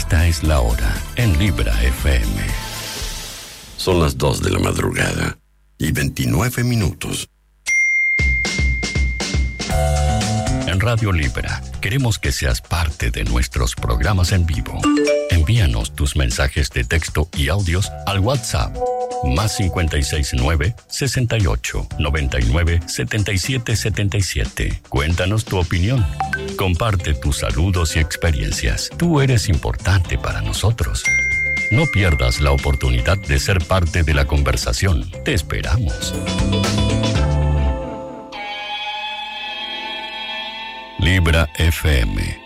Esta es la hora en Libra FM. Son las 2 de la madrugada y 29 minutos. En Radio Libra queremos que seas parte de nuestros programas en vivo. Envíanos tus mensajes de texto y audios al WhatsApp más 569 68 99 77 77. Cuéntanos tu opinión. Comparte tus saludos y experiencias. Tú eres importante para nosotros. No pierdas la oportunidad de ser parte de la conversación. Te esperamos. Libra FM